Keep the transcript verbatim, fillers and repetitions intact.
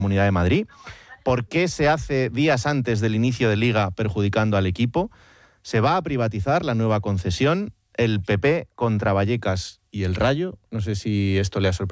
Comunidad de Madrid. ¿Por qué se hace días antes del inicio de Liga perjudicando al equipo? ¿Se va a privatizar la nueva concesión? El P P contra Vallecas y el Rayo. No sé si esto le ha sorprendido